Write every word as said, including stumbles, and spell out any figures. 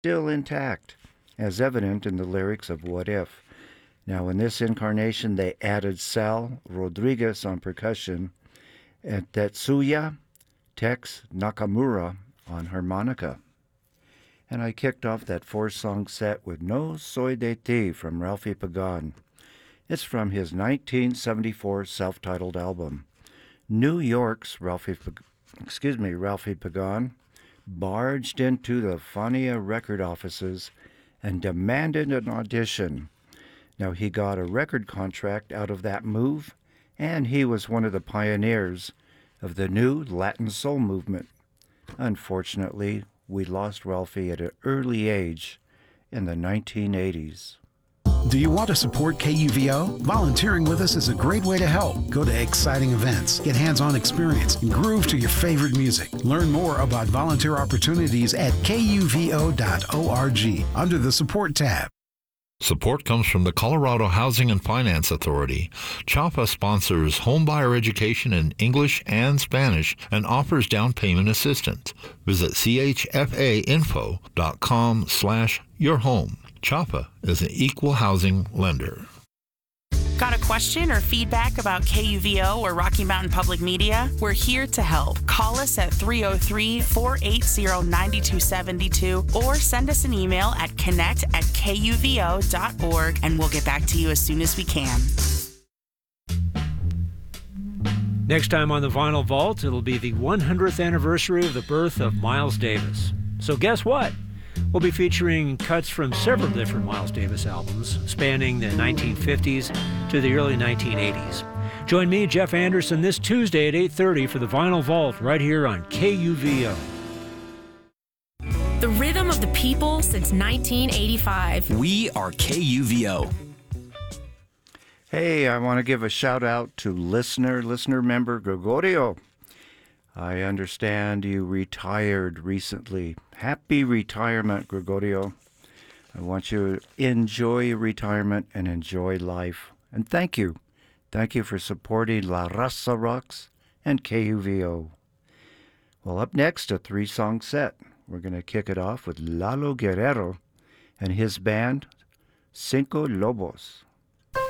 still intact, as evident in the lyrics of What If. Now, in this incarnation, they added Sal Rodriguez on percussion and Tetsuya Tex Nakamura on harmonica. And I kicked off that four-song set with No Soy de Ti from Ralphie Pagan. It's from his nineteen seventy-four self-titled album. New York's Ralphie, excuse me, Ralphie Pagan barged into the Fania record offices and demanded an audition. Now, he got a record contract out of that move, and he was one of the pioneers of the new Latin soul movement. Unfortunately, we lost Ralphie at an early age in the nineteen eighties. Do you want to support K U V O? Volunteering with us is a great way to help. Go to exciting events, get hands-on experience, and groove to your favorite music. Learn more about volunteer opportunities at K U V O dot org under the Support tab. Support comes from the Colorado Housing and Finance Authority. CHAPA sponsors homebuyer education in English and Spanish and offers down payment assistance. Visit C H F A info dot com slash your home. CHAPA is an equal housing lender. Got a question or feedback about K U V O or Rocky Mountain Public Media? We're here to help. Call us at three oh three, four eight zero, nine two seven two or send us an email at connect at K U V O dot org and we'll get back to you as soon as we can. Next time on the Vinyl Vault, it'll be the one hundredth anniversary of the birth of Miles Davis. So guess what? We'll be featuring cuts from several different Miles Davis albums, spanning the nineteen fifties to the early nineteen eighties. Join me, Jeff Anderson, this Tuesday at eight thirty for the Vinyl Vault right here on K U V O. The rhythm of the people since nineteen eighty-five. We are K U V O. Hey, I want to give a shout out to listener, listener member Gregorio. I understand you retired recently. Happy retirement, Gregorio. I want you to enjoy your retirement and enjoy life. And thank you. Thank you for supporting La Raza Rocks and K U V O. Well, up next, a three-song set. We're going to kick it off with Lalo Guerrero and his band, Cinco Lobos.